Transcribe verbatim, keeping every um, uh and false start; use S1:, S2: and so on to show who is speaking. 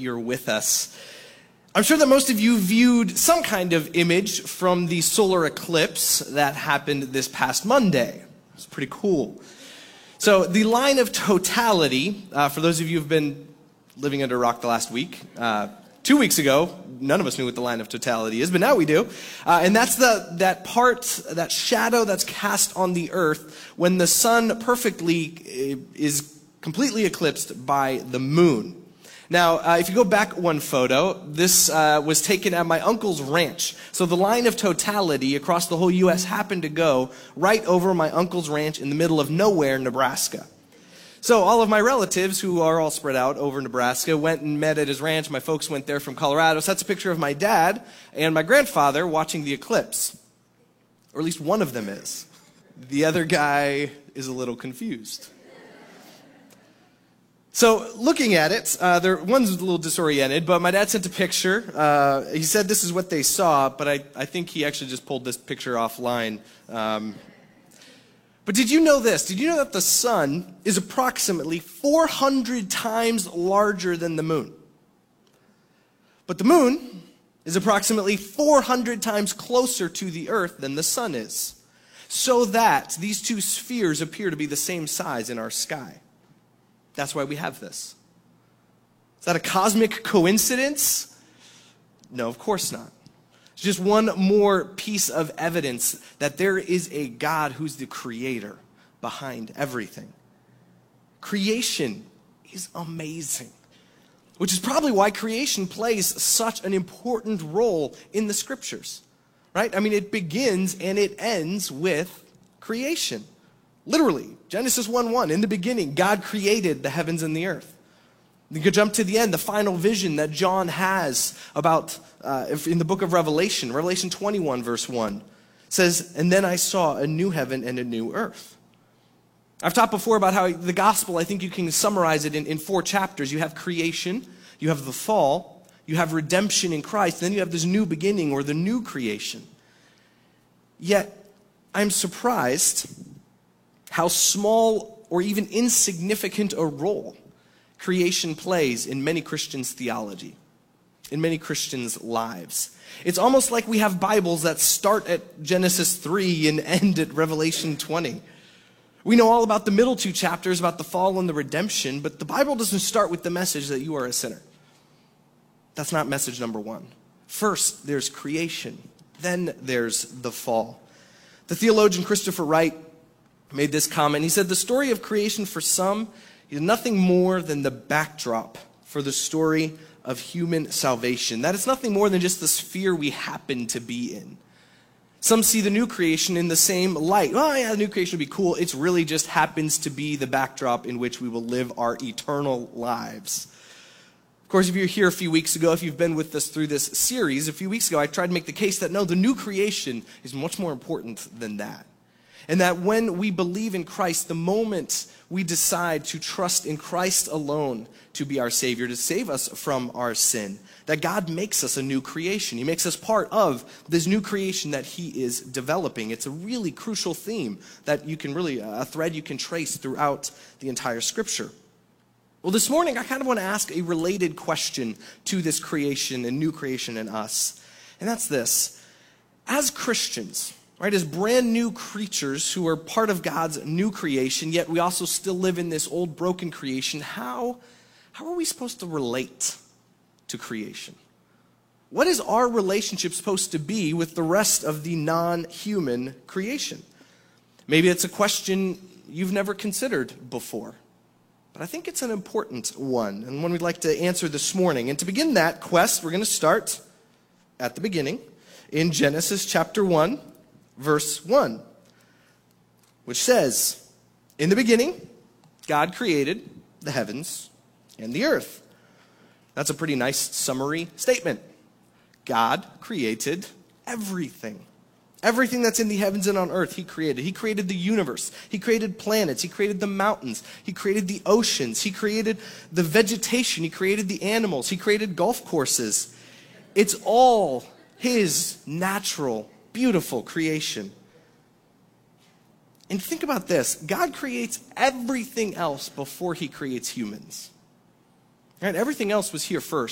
S1: you're with us. I'm sure that most of you viewed some kind of image from the solar eclipse that happened this past Monday. It's pretty cool. So the line of totality, uh, for those of you who've been living under a rock the last week, uh, two weeks ago, none of us knew what the line of totality is, but now we do. Uh, and that's the that part, that shadow that's cast on the earth when the sun perfectly is completely eclipsed by the moon. Now, uh, if you go back one photo, this uh, was taken at my uncle's ranch. So the line of totality across the whole U S happened to go right over my uncle's ranch in the middle of nowhere, Nebraska. So all of my relatives, who are all spread out over Nebraska, went and met at his ranch. My folks went there from Colorado. So that's a picture of my dad and my grandfather watching the eclipse. Or at least one of them is. The other guy is a little confused. So looking at it, uh, there, one's a little disoriented, but my dad sent a picture. Uh, he said this is what they saw, but I, I think he actually just pulled this picture offline. Um, but did you know this? Did you know that the sun is approximately four hundred times larger than the moon? But the moon is approximately four hundred times closer to the earth than the sun is, so that these two spheres appear to be the same size in our sky. That's why we have this. Is that a cosmic coincidence? No, of course not. It's just one more piece of evidence that there is a God who's the creator behind everything. Creation is amazing, which is probably why creation plays such an important role in the scriptures, right? I mean, it begins and it ends with creation. Literally, Genesis one one, in the beginning, God created the heavens and the earth. You could jump to the end, the final vision that John has about, uh, in the book of Revelation, Revelation twenty-one, verse one, says, "And then I saw a new heaven and a new earth." I've talked before about how the gospel, I think you can summarize it in, in four chapters. You have creation, you have the fall, you have redemption in Christ, and then you have this new beginning or the new creation. Yet, I'm surprised how small or even insignificant a role creation plays in many Christians' theology, in many Christians' lives. It's almost like we have Bibles that start at Genesis three and end at Revelation twenty. We know all about the middle two chapters, about the fall and the redemption, but the Bible doesn't start with the message that you are a sinner. That's not message number one. First, there's creation. Then there's the fall. The theologian Christopher Wright made this comment. He said, "The story of creation for some is nothing more than the backdrop for the story of human salvation. That is nothing more than just the sphere we happen to be in. Some see the new creation in the same light. Oh yeah, the new creation would be cool. It really just happens to be the backdrop in which we will live our eternal lives." Of course, if you're here a few weeks ago, if you've been with us through this series, a few weeks ago, I tried to make the case that no, the new creation is much more important than that. And that when we believe in Christ, the moment we decide to trust in Christ alone to be our Savior, to save us from our sin, that God makes us a new creation. He makes us part of this new creation that He is developing. It's a really crucial theme that you can really, a thread you can trace throughout the entire Scripture. Well, this morning, I kind of want to ask a related question to this creation and new creation in us. And that's this. As Christians, right, as brand new creatures who are part of God's new creation, yet we also still live in this old broken creation, how, how are we supposed to relate to creation? What is our relationship supposed to be with the rest of the non-human creation? Maybe it's a question you've never considered before, but I think it's an important one, and one we'd like to answer this morning. And to begin that quest, we're going to start at the beginning in Genesis chapter one, verse one, which says, "In the beginning, God created the heavens and the earth." That's a pretty nice summary statement. God created everything. Everything that's in the heavens and on earth, He created. He created the universe. He created planets. He created the mountains. He created the oceans. He created the vegetation. He created the animals. He created golf courses. It's all His natural, beautiful creation. And think about this. God creates everything else before He creates humans. Right? Everything else was here first.